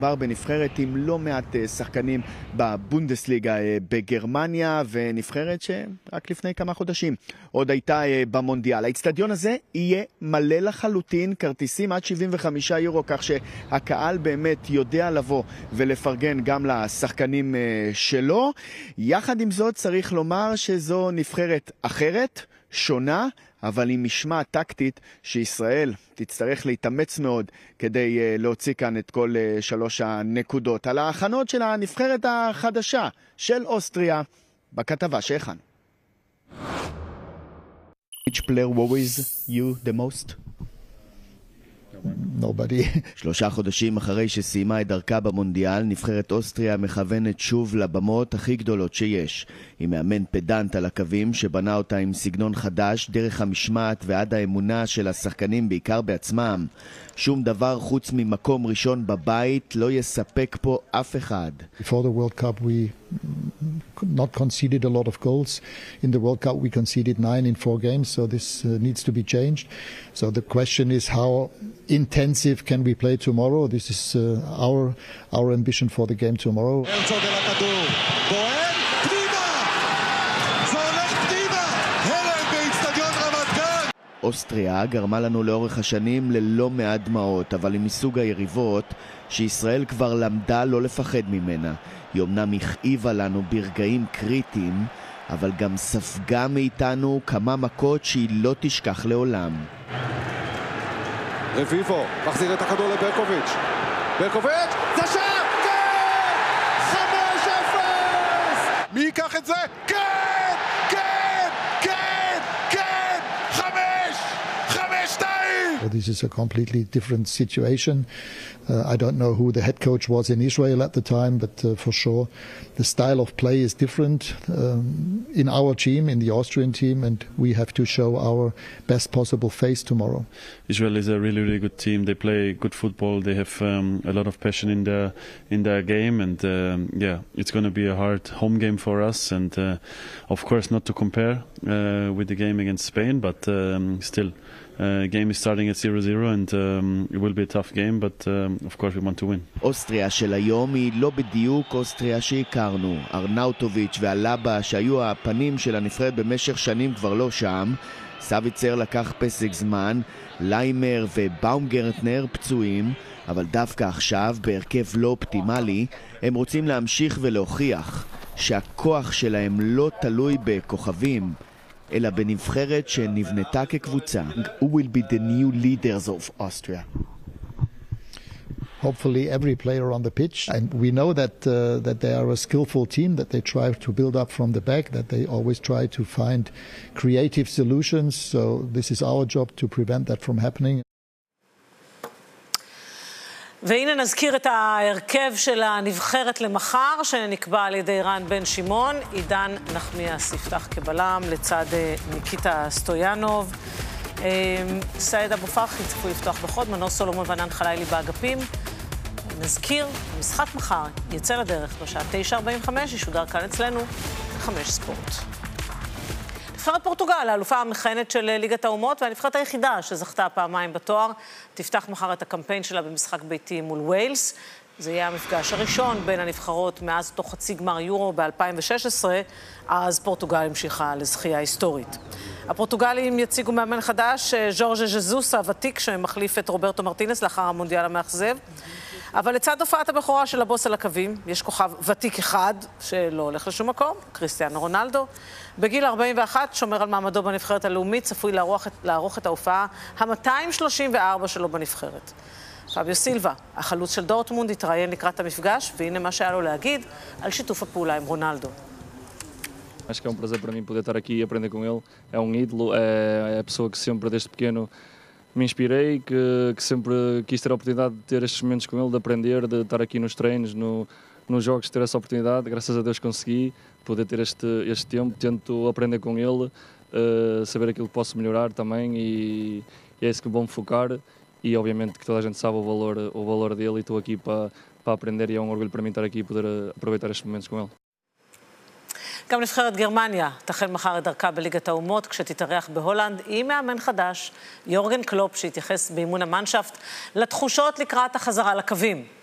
כבר בנבחרת עם לא מעט שחקנים בבונדסליגה בגרמניה, ונבחרת שרק לפני כמה חודשים עוד הייתה במונדיאל. האצטדיון הזה יהיה מלא לחלוטין, כרטיסים עד 75 יורו, כך שהקהל באמת יודע לבוא ולפרגן גם לשחקנים שלו. יחד עם זאת צריך לומר שזו נבחרת אחרת, שונה, אבל עם משמעת טקטית שישראל תצטרך להתאמץ מאוד כדי להוציא כאן את כל 3 הנקודות. על ההכנות של הנבחרת החדשה של אוסטריה בכתבה שהכנו. Which player worries you the most? Nobody. 3 חודשים אחרי שסיימה את דרכה במונדיאל, נבחרת אוסטריה מכוונת שוב לבמות הכי גדולות שיש. היא מאמן פדנט על הקווים שבנה אותה עם סגנון חדש, דרך המשמעת ועד האמונה של השחקנים בעיקר בעצמם. שום דבר חוץ ממקום ראשון בבית לא יספק פה אף אחד. Before the World Cup we not conceded a lot of goals. In the World Cup we conceded 9 in 4 games, so this needs to be changed. So the question is how intensive can we play tomorrow? This is our ambition for the game tomorrow. אוסטריה גרמה לנו לאורך השנים ללא מעט דמעות, אבל היא מסוג היריבות שישראל כבר למדה לא לפחד ממנה. היא אומנם הכאיבה לנו ברגעים קריטיים, אבל גם ספגה מאיתנו כמה מכות שהיא לא תשכח לעולם. רביבו, מחזיר את הכדור לברקוביץ'. ברקוביץ', זה שם! כן! 5-0! מי ייקח את זה? כן! כן! כן! כן! 5-2! This is a completely different situation. I don't know who the head coach was in Israel at the time, but for sure the style of play is different in our team, in the Austrian team, and we have to show our best possible face tomorrow. Israel is a really, really good team. They play good football. They have a lot of passion in their game, and yeah, it's going to be a hard home game for us. And of course, not to compare with the game against Spain, but still. Game is starting at 0-0 and it will be a tough game, but of course we want to win. אוסטריה של היום היא לא בדיוק אוסטריה שהכרנו. ארנאוטוביץ' והלבה שהיו הפנים של הנבחרת במשך שנים כבר לא שם. סביצר לקח פסק זמן, ליימר ובאומגרטנר פצועים, אבל דווקא עכשיו בהרכב לא אופטימלי הם רוצים להמשיך ולהוכיח שהכוח שלהם לא תלוי בכוכבים, אלא בנבחרת שנבנתה כקבוצה. Who will be the new leaders of Austria? Hopefully every player on the pitch, and we know that they are a skillful team, that they try to build up from the back, that they always try to find creative solutions. So this is our job to prevent that from happening. והנה נזכיר את ההרכב של הנבחרת למחר, שנקבע על ידי רן בן שמעון. עידן נחמיאס יפתח כבלם לצד ניקיטה סטויאנוב. סעיד אבו פרחי צפוי לפתוח בחוד, מנור סולומון וענן חלילי באגפים. נזכיר, המשחק מחר יצא לדרך בשעה 9:45, ישודר כאן אצלנו 5 ספורט. נבחרת פורטוגל, האלופה המכהנת של ליגת האומות, והנבחרת היחידה שזכתה פעמיים בתואר, תפתח מחר את הקמפיין שלה במשחק ביתי מול ווילס. זה יהיה המפגש הראשון בין הנבחרות מאז אותו חצי גמר יורו ב-2016, אז פורטוגל המשיכה לזכייה היסטורית. הפורטוגלים יציגו מאמן חדש, ז'ורג'ה ז'זוס הוותיק, שמחליף את רוברטו מרטינס לאחר המונדיאל המאכזב. אבל לצד הופעת הבכורה של הבוס על הקווים, יש כוכב ותיק אחד שלא הולך לשום מקום, קריסטיאנו רונלדו. בגיל 41 שומר על מעמדו בנבחרת הלאומית, צפוי לערוך את ההופעה ה-234 שלו בנבחרת. פאביו סילבה, החלוץ של דורטמונד, התראיין לקראת המפגש, והנה מה שהיה לו להגיד על שיתוף הפעולה עם רונלדו. Acho que é prazer para mim poder estar aqui e aprender com ele. É ídolo, é a pessoa que sempre desde pequeno me inspirei, que sempre quis ter a oportunidade de ter estes momentos com ele, de aprender, de estar aqui nos treinos, nos jogos, ter essa oportunidade. Graças a Deus consegui poder ter este tempo. Tento aprender com ele, saber aquilo que posso melhorar também e é isso que vou me focar. E obviamente que toda a gente sabe o valor dele e estou aqui para aprender e é um orgulho para mim estar aqui e poder aproveitar estes momentos com ele. גם נבחרת גרמניה תחל מחר את דרכה בליגת האומות, כשתתארח בהולנד עם מאמן חדש, יורגן קלופ, שהתייחס באימון המנשפט לתחושות לקראת החזרה לקווים.